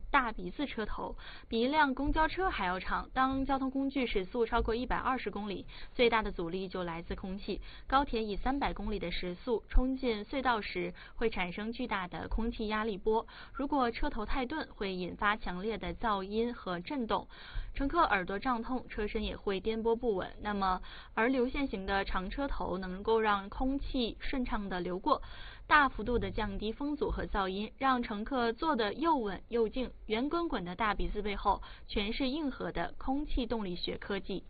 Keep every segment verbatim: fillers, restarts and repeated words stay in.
大鼻子车头，比一辆公交车还要长。当交通工具时速超过一百二十公里，最大的阻力就来自空气。高铁以三百公里的时速冲进隧道时，会产生巨大的空气压力波。如果车头太钝，会引发强烈的噪音和震动，乘客耳朵胀痛，车身也会颠簸不稳。那么，而流线型的长车头能够让空气顺畅地流过，大幅度的降低风阻和噪音，让乘客坐得又稳又静。圆滚滚的大鼻子背后，全是硬核的空气动力学科技。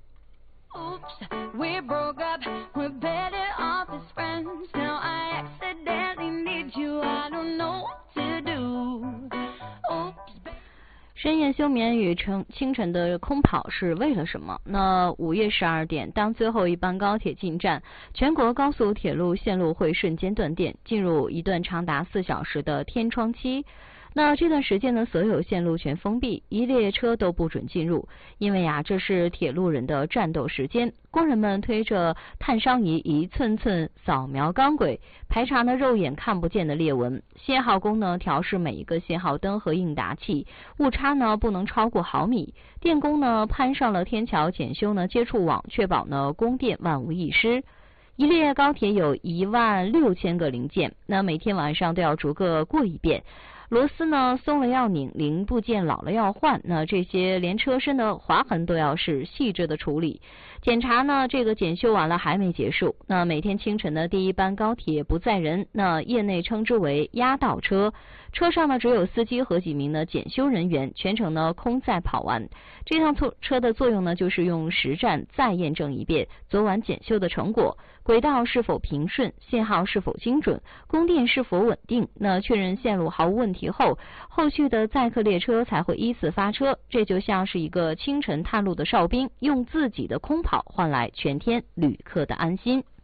Oops, we broke up, we're better off as friends. Now I accidentally need you, I don't know what to do. Oops. 深夜休眠与晨清晨的空跑是为了什么？那午夜十二点，当最后一班高铁进站，全国高速铁路线路会瞬间断电，进入一段长达四小时的天窗期。那这段时间呢，所有线路全封闭，一列车都不准进入，因为啊，这是铁路人的战斗时间。工人们推着探伤仪一寸寸扫描钢轨，排查呢肉眼看不见的裂纹。信号工呢调试每一个信号灯和应答器，误差呢不能超过毫米。电工呢攀上了天桥检修呢接触网，确保呢供电万无一失。一列高铁有一万六千个零件，那每天晚上都要逐个过一遍。螺丝呢松了要拧，零部件老了要换，那这些连车身的划痕都要是细致的处理。检查呢这个检修完了还没结束，那每天清晨的第一班高铁不载人，那业内称之为压道车，车上呢只有司机和几名的检修人员，全程呢空载跑完。这趟车的作用呢就是用实战再验证一遍昨晚检修的成果，轨道是否平顺，信号是否精准，供电是否稳定。那确认线路毫无问题后，后续的载客列车才会依次发车。这就像是一个清晨探路的哨兵，用自己的空跑换来全天旅客的安心。